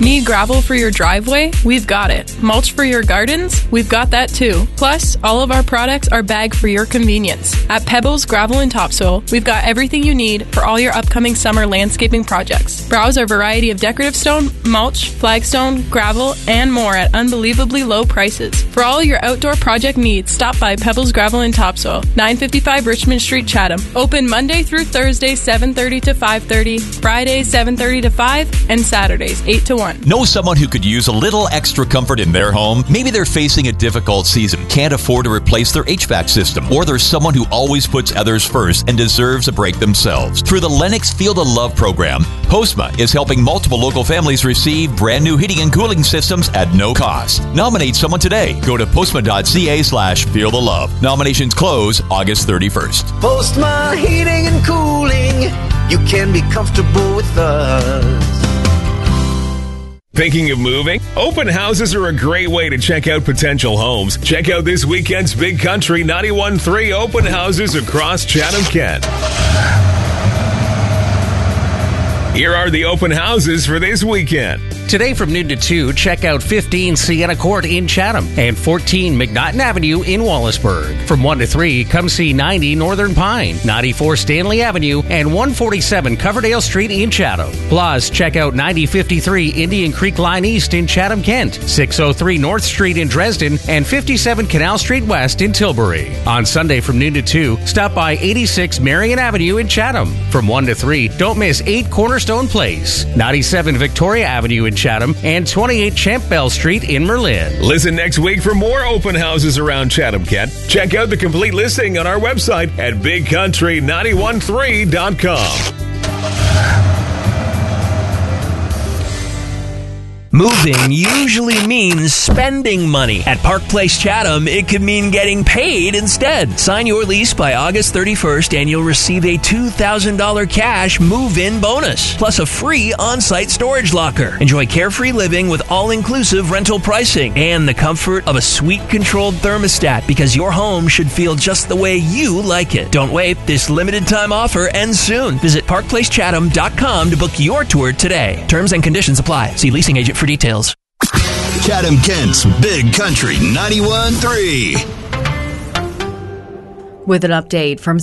Need gravel for your driveway? We've got it. Mulch for your gardens? We've got that too. Plus, all of our products are bagged for your convenience. At Pebbles Gravel and Topsoil, we've got everything you need for all your upcoming summer landscaping projects. Browse our variety of decorative stone, mulch, flagstone, gravel, and more at unbelievably low prices. For all your outdoor project needs, stop by Pebbles Gravel and Topsoil, 955 Richmond Street, Chatham. Open Monday through Thursday, 7:30 to 5:30, Fridays, 7:30 to 5, and Saturdays, 8 to 1. Know someone who could use a little extra comfort in their home? Maybe they're facing a difficult season, can't afford to replace their HVAC system, or there's someone who always puts others first and deserves a break themselves. Through the Lennox Field of Love program, Postma is helping multiple local families receive brand new heating and cooling systems at no cost. Nominate someone today. Go to postma.ca/Field of Love. Nominations close August 31st. Postma Heating and Cooling. You can be comfortable with us. Thinking of moving? Open houses are a great way to check out potential homes. Check out this weekend's Big Country 91.3 open houses across Chatham-Kent. Here are the open houses for this weekend. Today from noon to 2, check out 15 Sienna Court in Chatham and 14 McNaughton Avenue in Wallaceburg. From 1 to 3, come see 90 Northern Pine, 94 Stanley Avenue, and 147 Coverdale Street in Chatham. Plus, check out 9053 Indian Creek Line East in Chatham-Kent, 603 North Street in Dresden, and 57 Canal Street West in Tilbury. On Sunday from noon to 2, stop by 86 Marion Avenue in Chatham. From 1 to 3, don't miss 8 Cornerstone Place, 97 Victoria Avenue in Chatham, and 28 Champbell Street in Merlin. Listen next week for more open houses around Chatham-Kent. Check out the complete listing on our website at bigcountry913.com. Moving usually means spending money. At Park Place Chatham, it could mean getting paid instead. Sign your lease by August 31st and you'll receive a $2,000 cash move-in bonus, plus a free on-site storage locker. Enjoy carefree living with all-inclusive rental pricing and the comfort of a suite-controlled thermostat, because your home should feel just the way you like it. Don't wait. This limited-time offer ends soon. Visit parkplacechatham.com to book your tour today. Terms and conditions apply. See leasing agent for details. Chatham-Kent's Big Country 91.3. With an update from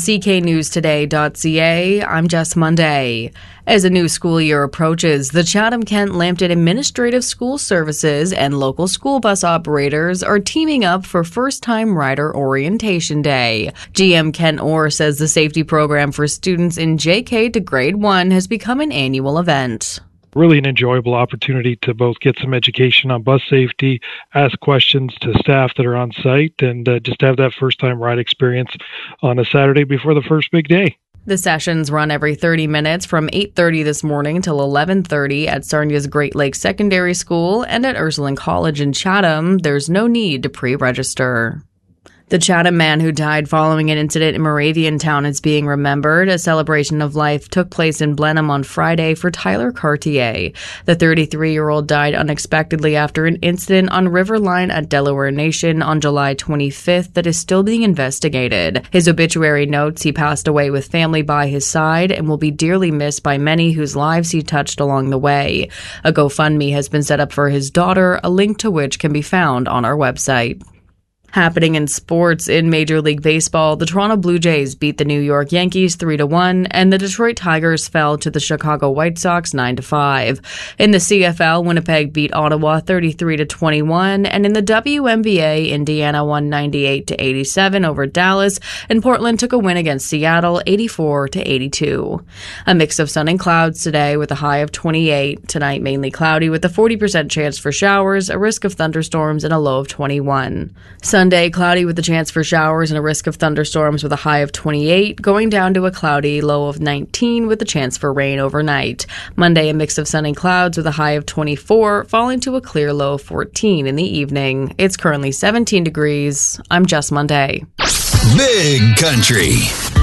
cknewstoday.ca, I'm Jess Monday. As a new school year approaches, the Chatham-Kent Lambton Administrative School Services and local school bus operators are teaming up for First-Time Rider Orientation Day. GM Kent Orr says the safety program for students in JK to Grade 1 has become an annual event. Really an enjoyable opportunity to both get some education on bus safety, ask questions to staff that are on site, and just have that first-time ride experience on a Saturday before the first big day. The sessions run every 30 minutes from 8:30 this morning till 11:30 at Sarnia's Great Lakes Secondary School, and at Ursuline College in Chatham, there's no need to pre-register. The Chatham man who died following an incident in Moravian Town is being remembered. A celebration of life took place in Blenheim on Friday for Tyler Cartier. The 33-year-old died unexpectedly after an incident on Riverline at Delaware Nation on July 25th that is still being investigated. His obituary notes he passed away with family by his side and will be dearly missed by many whose lives he touched along the way. A GoFundMe has been set up for his daughter, a link to which can be found on our website. Happening in sports in Major League Baseball, the Toronto Blue Jays beat the New York Yankees 3-1, and the Detroit Tigers fell to the Chicago White Sox 9-5. In the CFL, Winnipeg beat Ottawa 33-21, and in the WNBA, Indiana won 98-87 over Dallas, and Portland took a win against Seattle 84-82. A mix of sun and clouds today with a high of 28. Tonight, mainly cloudy with a 40% chance for showers, a risk of thunderstorms, and a low of 21. Sunday, cloudy with a chance for showers and a risk of thunderstorms with a high of 28, going down to a cloudy low of 19 with a chance for rain overnight. Monday, a mix of sun and clouds with a high of 24, falling to a clear low of 14 in the evening. It's currently 17 degrees. I'm Jess Monday. Big Country.